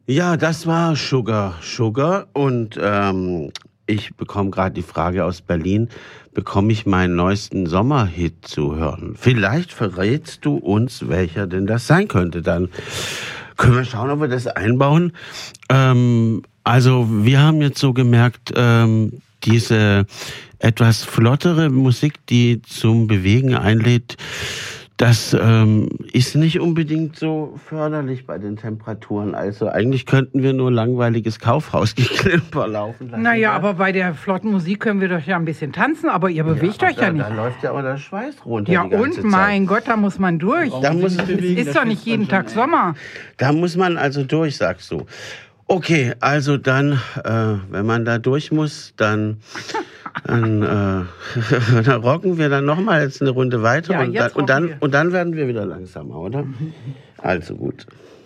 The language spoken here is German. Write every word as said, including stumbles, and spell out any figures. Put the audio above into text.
Ja, das war Sugar, Sugar und ähm, ich bekomme gerade die Frage aus Berlin, bekomme ich meinen neuesten Sommerhit zu hören? Vielleicht verrätst du uns, welcher denn das sein könnte. Dann können wir schauen, ob wir das einbauen. Ähm, also wir haben jetzt so gemerkt, ähm, diese etwas flottere Musik, die zum Bewegen einlädt, das ähm, ist nicht unbedingt so förderlich bei den Temperaturen. Also eigentlich könnten wir nur langweiliges Kaufhausgeklimper laufen lassen. Naja, aber bei der flotten Musik können wir doch ja ein bisschen tanzen, aber ihr bewegt ja, euch ja da, nicht. Da läuft ja auch der Schweiß runter. Ja die ganze und, mein Zeit. Gott, da muss man durch. Da muss es ist doch nicht jeden Tag Sommer. Da muss man also durch, sagst du. Okay, also dann, äh, wenn man da durch muss, dann, dann, äh, dann rocken wir dann nochmal jetzt eine Runde weiter Ja, und, jetzt dann, und, dann, wir. und dann werden wir wieder langsamer, oder? Also gut.